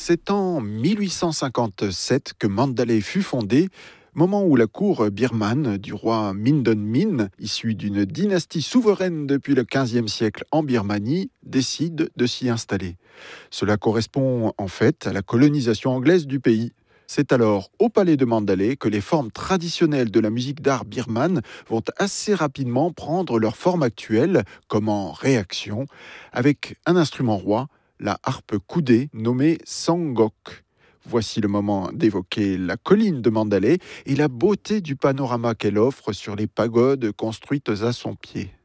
C'est en 1857 que Mandalay fut fondé, moment où la cour birmane du roi Mindon Min, issue d'une dynastie souveraine depuis le XVe siècle en Birmanie, décide de s'y installer. Cela correspond en fait à la colonisation anglaise du pays. C'est alors au palais de Mandalay que les formes traditionnelles de la musique d'art birmane vont assez rapidement prendre leur forme actuelle, comme en réaction, avec un instrument roi, la harpe coudée nommée Sangok. Voici le moment d'évoquer la colline de Mandalay et la beauté du panorama qu'elle offre sur les pagodes construites à son pied.